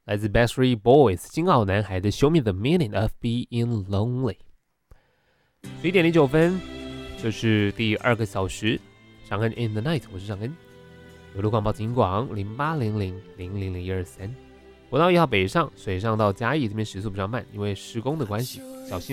来自 Backstreet Boys 金澳男孩的 Show Me the Meaning of Being Lonely。11:09，这是第2个小时，尚恩 in the night， 我是尚恩。有路况报警广0800000123。国道1号北上，水上到嘉义这边时速比较慢，因为施工的关系，小心。